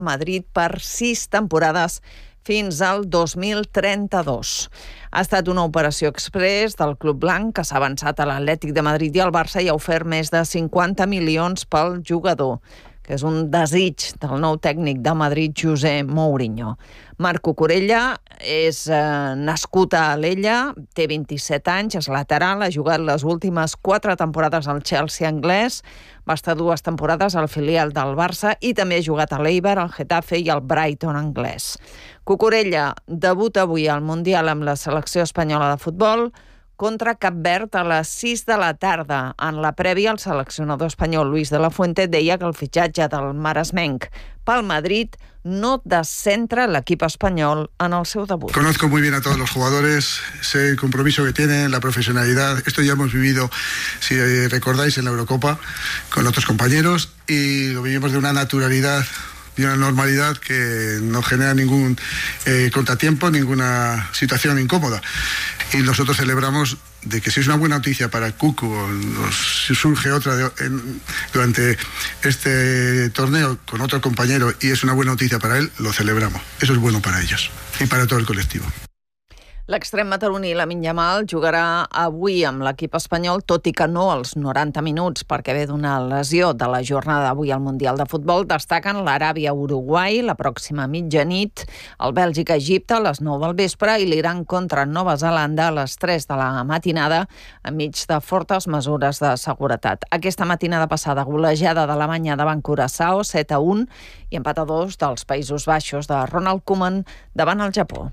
Madrid per 6 temporades fins al 2032. Ha estat una operació exprés del Club Blanc que s'ha avançat a l'Atlètic de Madrid i al Barça i ha ofert més de 50 milions pel jugador, que és un desig del nou tècnic de Madrid, José Mourinho. Marc Cucurella és nascut a Alella, té 27 anys, és lateral, ha jugat les últimes 4 temporades al Chelsea anglès, va estar 2 temporades al filial del Barça i també ha jugat a l'Eibar, al Getafe i al Brighton anglès. Cucurella debuta avui al Mundial amb la selecció espanyola de futbol contra Cap Verd a les 6 de la tarda. En la prèvia, el seleccionador espanyol Luis de la Fuente deia que el fitxatge del maresmenc pel Madrid no descentra l'equip espanyol en el seu debut. Conozco muy bien a todos los jugadores, sé el compromiso que tienen, la profesionalidad. Esto ya hemos vivido, si recordáis, en la Eurocopa con otros compañeros y lo vivimos de una naturalidad y una normalidad que no genera ningún contratiempo, ninguna situación incómoda. Y nosotros celebramos de que si es una buena noticia para Cucu o si surge otra durante este torneo con otro compañero y es una buena noticia para él, lo celebramos. Eso es bueno para ellos y para todo el colectivo. L'extrem mataroní Lamine Yamal jugarà avui amb l'equip espanyol, tot i que no als 90 minuts, perquè ve d'una lesió de la jornada d'avui al Mundial de Futbol. Destaquen l'Aràbia-Uruguai la pròxima mitjanit, el Bèlgica-Egipte a les 9 del vespre i l'Iran contra Nova Zelanda a les 3 de la matinada, enmig de fortes mesures de seguretat. Aquesta matinada passada, golejada d'Alemanya davant Curaçao, 7-1, i empat a 2 dels Països Baixos de Ronald Koeman davant el Japó.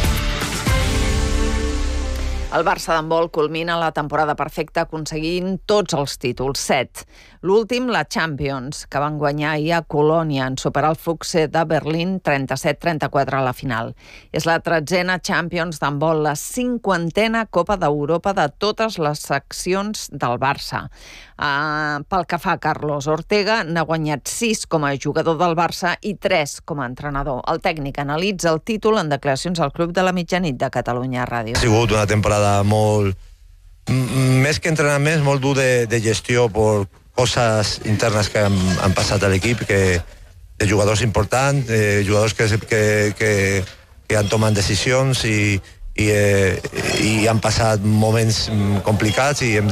El Barça d'handbol culmina la temporada perfecta aconseguint tots els títols, 7. L'últim, la Champions, que van guanyar ahir a Colònia en superar el Füchse de Berlín 37-34 a la final. És la 13a Champions d'handbol, la 50a Copa d'Europa de totes les seccions del Barça. Pel que fa a Carlos Ortega, n'ha guanyat 6 com a jugador del Barça i 3 com a entrenador. El tècnic analitza el títol en declaracions al Club de la Mitjanit de Catalunya Ràdio. Ha sigut una temporada molt, més que entrenaments, molt dur de gestió per coses internes que han passat a l'equip, de jugadors importants, jugadors que han tomat decisions i han passat moments complicats i hem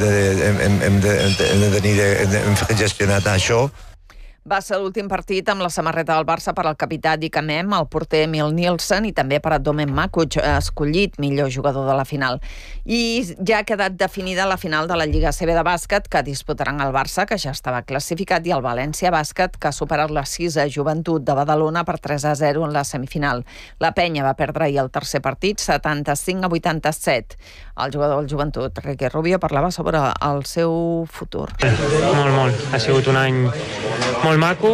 de gestionar això. Va ser l'últim partit amb la samarreta del Barça per al capità Dick Amem, el porter Emil Nielsen i també per a Domen Makuc, escollit millor jugador de la final. I ja ha quedat definida la final de la Lliga ACB de bàsquet que disputaran el Barça, que ja estava classificat, i el València Bàsquet, que ha superat la 6a Joventut de Badalona per 3-0 en la semifinal. La Penya va perdre ahir el tercer partit, 75-87. El jugador del Joventut, Ricky Rubio, parlava sobre el seu futur. Molt. Ha sigut un any molt maco.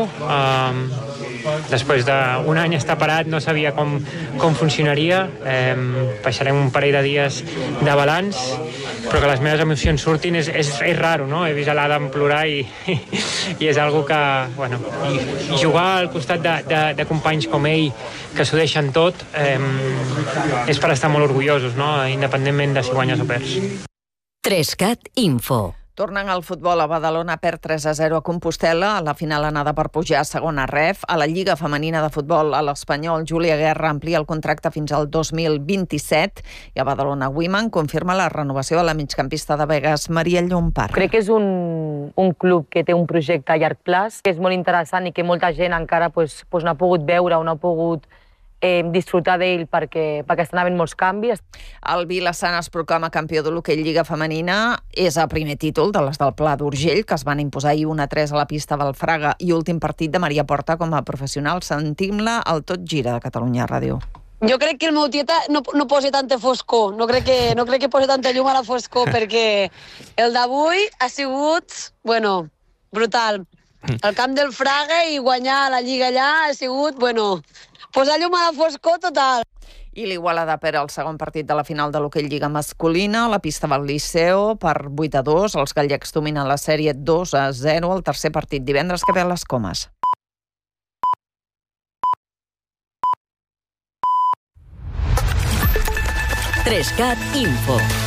Després d'un any estar parat no sabia com funcionaria. Passarem un parell de dies de balanç, però que les meves emocions surtin és raro, no? He vist l'Adam plorar i és algo que, bueno, i jugar al costat de companys com ell que s'ho deixen tot és per estar molt orgullosos, no? Independentment de si guanyes o perds. 3CAT Info. Tornant al futbol, a Badalona perd 3-0 a Compostel·la, a la final anada per pujar a segona ref. A la Lliga Femenina de Futbol, a l'Espanyol, Júlia Guerra amplia el contracte fins al 2027 i a Badalona Women confirma la renovació de la migcampista de Begues, Maria Llompart. Crec que és un club que té un projecte a llarg plaç, que és molt interessant i que molta gent encara no ha pogut veure o no ha pogut disfrutar d'ell perquè estan havent molts canvis. El Vilassana es proclama campió de l'hoquei Lliga Femenina. És el primer títol de les del Pla d'Urgell, que es van imposar ahir 1-3 a la pista del Fraga, i últim partit de Maria Porta com a professional. Sentim-la al Tot Gira de Catalunya Ràdio. Jo crec que el meu tieta no posa tanta foscor, no crec que posa tanta llum a la foscor, perquè el d'avui ha sigut, brutal. El camp del Fraga i guanyar la Lliga allà ha sigut, posar llum a la foscor total. I l'Igualada perd el segon partit de la final de l'hoquei Lliga masculina a la pista del Liceo per 8-2. Els gallecs dominen la sèrie 2-0. El tercer partit divendres que ve a les Comes. Trescat Info.